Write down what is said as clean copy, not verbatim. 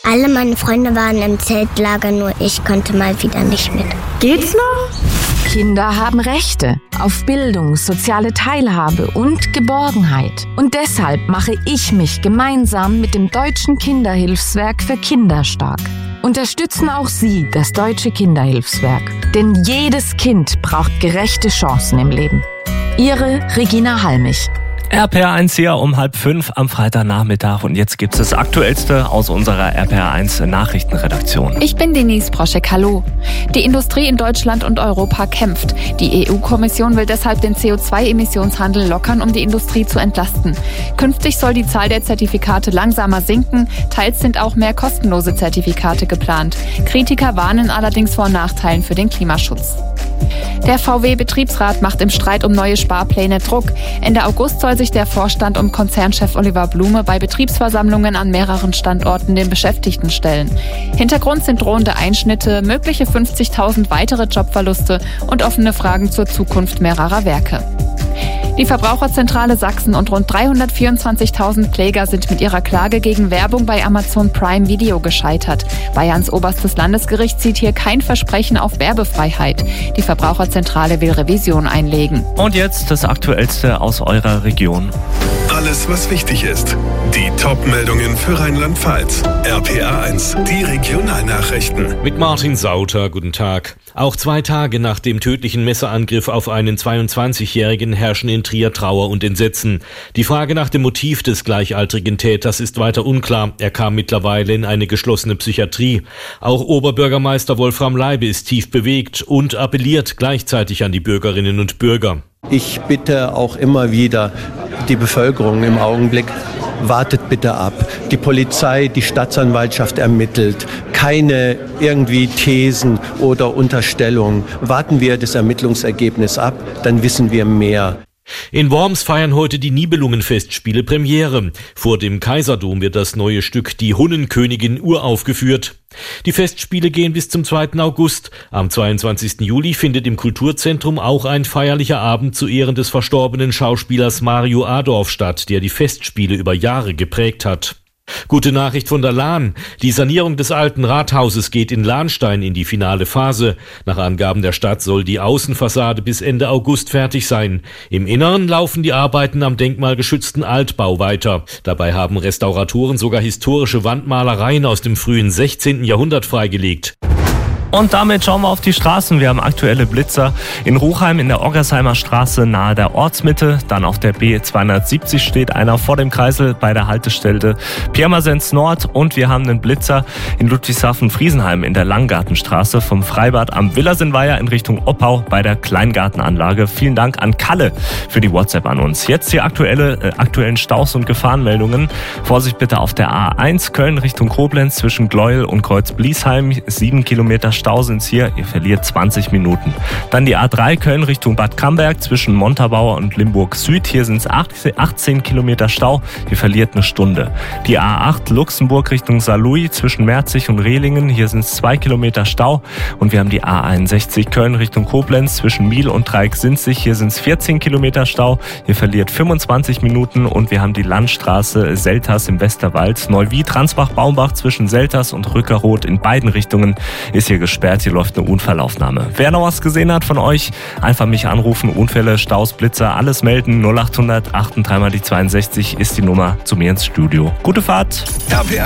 Alle meine Freunde waren im Zeltlager, nur ich konnte mal wieder nicht mit. Geht's noch? Kinder haben Rechte auf Bildung, soziale Teilhabe und Geborgenheit. Und deshalb mache ich mich gemeinsam mit dem Deutschen Kinderhilfswerk für Kinder stark. Unterstützen auch Sie das Deutsche Kinderhilfswerk. Denn jedes Kind braucht gerechte Chancen im Leben. Ihre Regina Halmich. RPR1 hier um 4:30 am Freitagnachmittag und jetzt gibt es das Aktuellste aus unserer RPR1 Nachrichtenredaktion. Ich bin Denise Broschek, hallo. Die Industrie in Deutschland und Europa kämpft. Die EU-Kommission will deshalb den CO2-Emissionshandel lockern, um die Industrie zu entlasten. Künftig soll die Zahl der Zertifikate langsamer sinken, teils sind auch mehr kostenlose Zertifikate geplant. Kritiker warnen allerdings vor Nachteilen für den Klimaschutz. Der VW-Betriebsrat macht im Streit um neue Sparpläne Druck. Ende August soll sich der Vorstand um Konzernchef Oliver Blume bei Betriebsversammlungen an mehreren Standorten den Beschäftigten stellen. Hintergrund sind drohende Einschnitte, mögliche 50.000 weitere Jobverluste und offene Fragen zur Zukunft mehrerer Werke. Die Verbraucherzentrale Sachsen und rund 324.000 Kläger sind mit ihrer Klage gegen Werbung bei Amazon Prime Video gescheitert. Bayerns oberstes Landesgericht sieht hier kein Versprechen auf Werbefreiheit. Die Verbraucherzentrale will Revision einlegen. Und jetzt das Aktuellste aus eurer Region. Alles, was wichtig ist. Die Top-Meldungen für Rheinland-Pfalz. RPR1, die Regionalnachrichten. Mit Martin Sauter, guten Tag. Auch 2 Tage nach dem tödlichen Messerangriff auf einen 22-Jährigen herrschen in Trier Trauer und Entsetzen. Die Frage nach dem Motiv des gleichaltrigen Täters ist weiter unklar. Er kam mittlerweile in eine geschlossene Psychiatrie. Auch Oberbürgermeister Wolfram Leibe ist tief bewegt und appelliert gleichzeitig an die Bürgerinnen und Bürger. Ich bitte auch immer wieder die Bevölkerung im Augenblick, wartet bitte ab. Die Polizei, die Staatsanwaltschaft ermittelt. Keine irgendwie Thesen oder Unterstellungen. Warten wir das Ermittlungsergebnis ab, dann wissen wir mehr. In Worms feiern heute die Nibelungenfestspiele Premiere. Vor dem Kaiserdom wird das neue Stück Die Hunnenkönigin uraufgeführt. Die Festspiele gehen bis zum 2. August. Am 22. Juli findet im Kulturzentrum auch ein feierlicher Abend zu Ehren des verstorbenen Schauspielers Mario Adorf statt, der die Festspiele über Jahre geprägt hat. Gute Nachricht von der Lahn. Die Sanierung des alten Rathauses geht in Lahnstein in die finale Phase. Nach Angaben der Stadt soll die Außenfassade bis Ende August fertig sein. Im Inneren laufen die Arbeiten am denkmalgeschützten Altbau weiter. Dabei haben Restauratoren sogar historische Wandmalereien aus dem frühen 16. Jahrhundert freigelegt. Und damit schauen wir auf die Straßen. Wir haben aktuelle Blitzer in Ruchheim in der Oggersheimer Straße nahe der Ortsmitte. Dann auf der B270 steht einer vor dem Kreisel bei der Haltestelle Pirmasens Nord. Und wir haben einen Blitzer in Ludwigshafen-Friesenheim in der Langgartenstraße vom Freibad am Villersenweiher in Richtung Oppau bei der Kleingartenanlage. Vielen Dank an Kalle für die WhatsApp an uns. Jetzt die aktuellen Staus und Gefahrenmeldungen. Vorsicht bitte auf der A1 Köln Richtung Koblenz zwischen Gleuel und Kreuz-Bliesheim. 7 Kilometer Stau sind's hier, ihr verliert 20 Minuten. Dann die A3 Köln Richtung Bad Camberg zwischen Montabaur und Limburg Süd. Hier sind es 18 Kilometer Stau, ihr verliert eine Stunde. Die A8 Luxemburg Richtung Saarlouis zwischen Merzig und Rehlingen. Hier sind es 2 Kilometer Stau. Und wir haben die A61 Köln Richtung Koblenz zwischen Miel und Dreieck-Sinzig. Hier sind es 14 Kilometer Stau, ihr verliert 25 Minuten. Und wir haben die Landstraße Selters im Westerwald. Neuwied-Ransbach-Baumbach zwischen Selters und Rückerroth in beiden Richtungen ist hier gesperrt. Hier läuft eine Unfallaufnahme. Wer noch was gesehen hat von euch, einfach mich anrufen. Unfälle, Staus, Blitzer, alles melden. 0800 83 mal die 62 ist die Nummer zu mir ins Studio. Gute Fahrt.